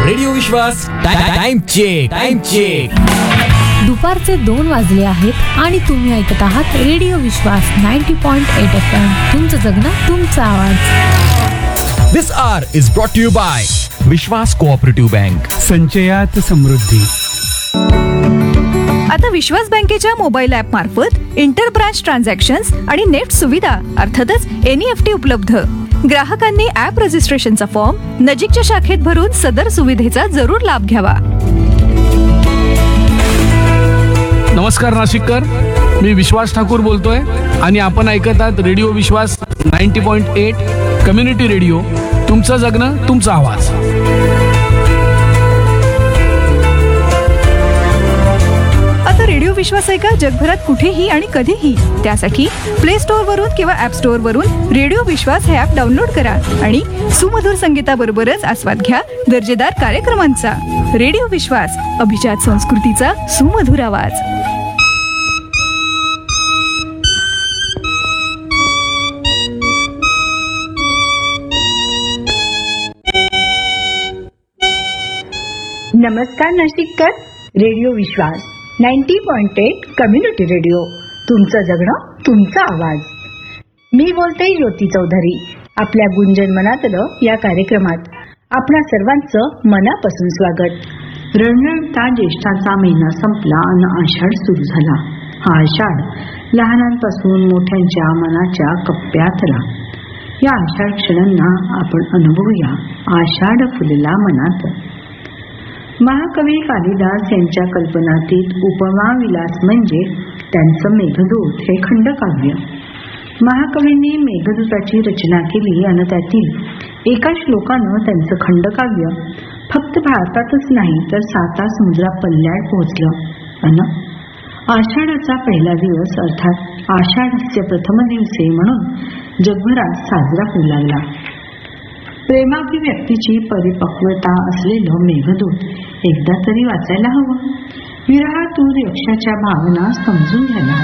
Radio विश्वास time check. दुपारचे 2 वाजले आहेत आणि तुम्ही ऐकत आहात रेडिओ विश्वास 90.8 FM. तुमचं जगणं तुमचा आवाज. This hour is brought to you by Vishwas cooperative bank. संचयात समृद्धी. आता विश्वास बँकेच्या मोबाईल ॲप मार्फत इंटर ब्रांच ट्रान्झॅक्शन्स आणि नेट सुविधा अर्थातच NEFT उपलब्ध. ग्राहकांनी ॲप रजिस्ट्रेशनचा फॉर्म नजीकच्या शाखेत भरून सदर सुविधेचा जरूर लाभ घ्यावा. नमस्कार नाशिककर, मी विश्वास ठाकूर बोलतोय आणि आपण ऐकत आहात रेडिओ विश्वास 90.8 कम्युनिटी रेडिओ. तुमचं जगणं तुमचा आवाज. आता रेडिओ विश्वास ऐका जगभरात कुठेही आणि कधीही. त्यासाठी प्ले स्टोअर वरून किंवा ऍप स्टोअर वरून रेडिओ विश्वास हे ॲप डाउनलोड करा आणि सुमधुर संगीताबरोबरच आस्वाद घ्या दर्जेदार कार्यक्रमांचा. रेडिओ विश्वास, अभिजात संस्कृतीचा सुमधुर आवाज. नमस्कार नाशिककर. रेडिओ विश्वास 90.8 कम्युनिटी रेडिओ. तुमचं जगणं तुमचा आवाज. मी बोलते ज्योती चौधरी. आपल्या गुंजन मनातलं या कार्यक्रमात आपणा सर्वांचं मनापासून स्वागत. रणरणता ज्येष्ठाचा महिना संपला आणि आषाढ सुरू झाला. हा आषाढ लहानांपासून मोठ्यांच्या मनाच्या कप्प्यात आला. या आषाढ क्षणांना आपण अनुभवूया आषाढ फुलला मनात. महाकवी कालिदास यांच्या कल्पनातीत उपमा विलास म्हणजे त्यांचं मेघदूत हे खंडकाव्य. महाकवींनी मेघदूताची रचना केली आणि त्यातील एका श्लोकानं त्यांचं खंडकाव्य फक्त भारतातच नाही तर 7 समुद्रा पल्ल्याड पोहोचलं. अन आषाढाचा पहिला दिवस अर्थात आषाढस्य प्रथम दिवसे म्हणून जगभरात साजरा होऊ लागला. प्रेमाभिव्यक्तीची परिपक्वता असलेलं मेघदूत एकदा तरी वाचायला हवं. विरहातूर यक्षाच्या भावना समजून घ्यायला हव्या.